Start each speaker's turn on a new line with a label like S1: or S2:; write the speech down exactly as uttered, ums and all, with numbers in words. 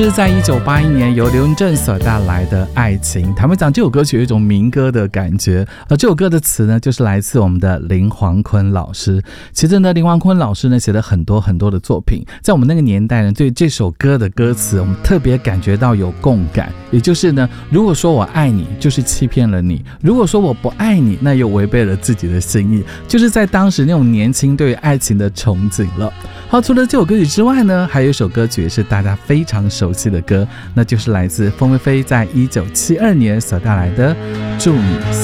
S1: 这是在一九八一年由刘文正所带来的爱情。坦白讲，这首歌曲有一种民歌的感觉，而这首歌的词呢，就是来自我们的林煌坤老师。其实呢，林煌坤老师呢写了很多很多的作品，在我们那个年代呢，对这首歌的歌词，我们特别感觉到有共感。也就是呢，如果说我爱你，就是欺骗了你；如果说我不爱你，那又违背了自己的心意。就是在当时那种年轻对于爱情的憧憬了。好，除了这首歌曲之外呢，还有一首歌曲是大家非常熟悉的歌，那就是来自凤飞飞在一九七二年所带来的《祝你》。